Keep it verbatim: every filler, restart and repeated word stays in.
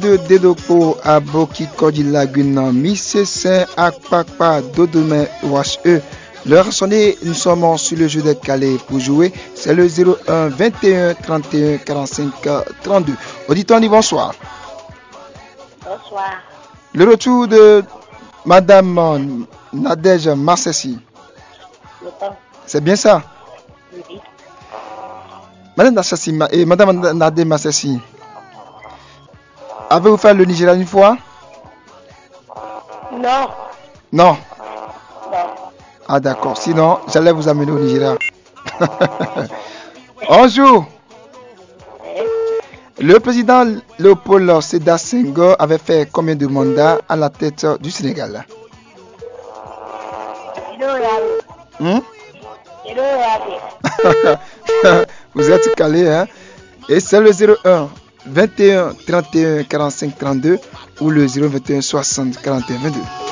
de Dédopo à Boki Kodi Laguna, Miss Saint Akpakpa Dodome Wash E. L'heure a sonné, nous sommes sur le jeu des calés pour jouer. C'est le zéro un vingt et un trente et un quarante-cinq trente-deux. Auditeur, bonsoir. Bonsoir. Le retour de Madame Nadège Massessi. C'est bien ça? Oui. Madame Massessi, et Madame Nadège Massessi, avez-vous fait le Nigeria une fois? Non. Non. Non. Ah d'accord, sinon j'allais vous amener au Nigeria. Bonjour. Le président Léopold Sédar Senghor avait fait combien de mandats à la tête du Sénégal? Hmm? Vous êtes calé, hein? Et c'est le zéro un vingt et un trente et un quarante-cinq trente-deux ou le zéro vingt et un soixante quarante et un vingt-deux.